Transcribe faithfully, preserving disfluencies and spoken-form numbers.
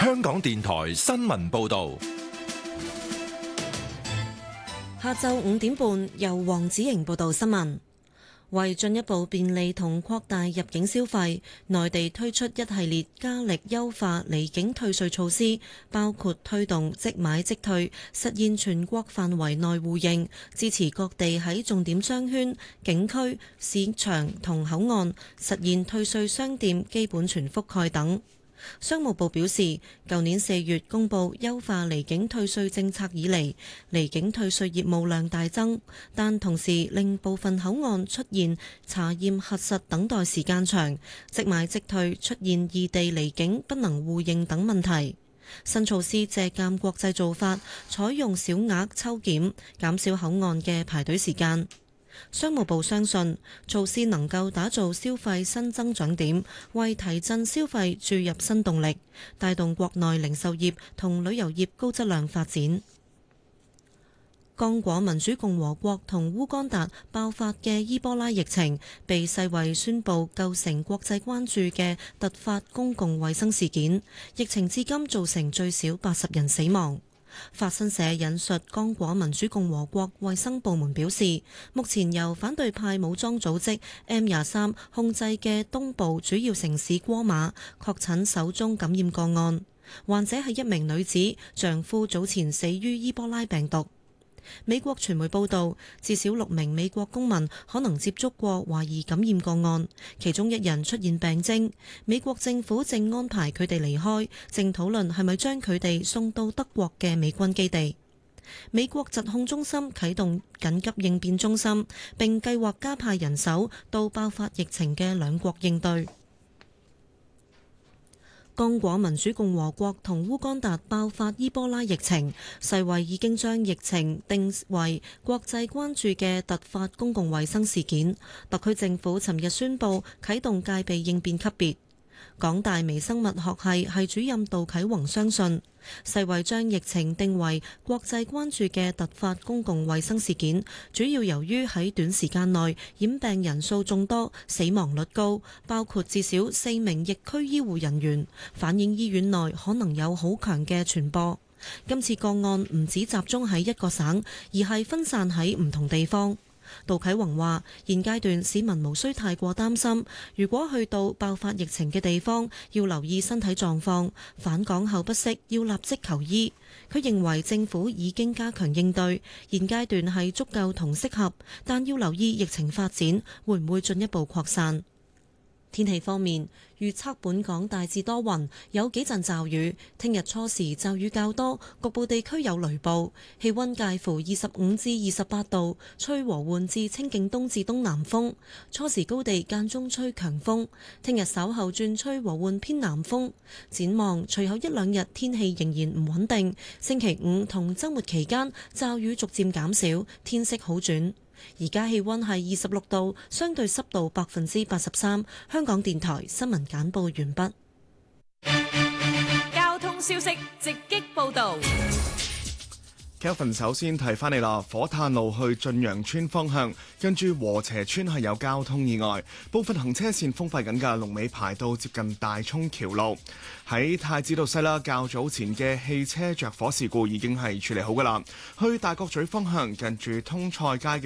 香港電台新聞報道。 下晝五點半，由黃子瑩報道新聞。為進一步便利同擴大入境消費，內地推出一系列加力優化離境退稅措施，包括推動即買即退，實現全國範圍內互認，支持各地喺重點商圈、景區、市場同口岸實現退稅商店基本全覆蓋等。商務部表示，舊年四月公布優化離境退稅政策以嚟，離境退稅業務量大增，但同時令部分口岸出現查驗核實等待時間長，即買即退出現異地離境不能互認等問題。新措施借鑑國際做法，採用小額抽檢，減少口岸嘅排隊時間。商務部相信措施能夠打造消費新增長點，為提振消費注入新動力，帶動國內零售業同旅遊業高質量發展。剛果民主共和國同烏干達爆發嘅伊波拉疫情，被世衛宣布構成國際關注嘅突發公共衛生事件，疫情至今造成最少八十人死亡。法新社引述剛果民主共和國衛生部門表示，目前由反對派武裝組織 M 廿三控制嘅東部主要城市戈馬確診首宗感染個案，患者係一名女子，丈夫早前死於伊波拉病毒。美國傳媒報道，至少六名美國公民可能接觸過懷疑感染個案，其中一人出現病徵。美國政府正安排佢哋離開，正討論係咪將佢哋送到德國嘅美軍基地。美國疾控中心啟動緊急應變中心，並計劃加派人手到爆發疫情嘅兩國應對。剛果民主共和國同烏干達爆發伊波拉疫情，世衛已經將疫情定為國際關注嘅突發公共衛生事件。特區政府尋日宣布啟動戒備應變級別。港大微生物學系系主任杜啟宏相信，世衛將疫情定為國際關注嘅突發公共衛生事件，主要由於喺短時間內染病人數眾多，死亡率高，包括至少四名疫區醫護人員，反映醫院內可能有好強嘅傳播。今次個案唔只集中喺一個省，而係分散喺唔同地方。杜啟宏話：現階段市民無需太過擔心，如果去到爆發疫情嘅地方，要留意身體狀況，返港後不適要立即求醫。佢認為政府已經加強應對，現階段係足夠同適合，但要留意疫情發展會唔會進一步擴散。天氣方面，預測本港大致多雲，有幾陣驟雨。聽日初時驟雨較多，局部地區有雷暴。氣溫介乎二十五至二十八度，吹和緩至清勁東至東南風。初時高地間中吹強風。聽日稍後轉吹和緩偏南風。展望隨後一兩日天氣仍然唔穩定。星期五同週末期間驟雨逐漸減少，天色好轉。而家氣溫係二十六度，相對濕度百分之八十三。香港電台新聞簡報完畢。 交通消息直擊報道。 Kelvin 首先提翻你啦，火炭路去駿洋村方向，跟住禾輋村係有交通意外，部分行車線封閉緊㗎，龍尾排到接近大涌橋路。喺太子道西啦，較早前嘅汽車着火事故已經係處理好㗎啦。去大角咀方向，近住通菜街嘅